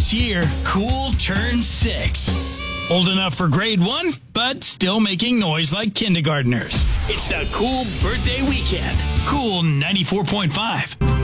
This year, Cool turns 6. Old enough for grade 1, but still making noise like kindergartners. It's the Cool birthday weekend. Cool 94.5.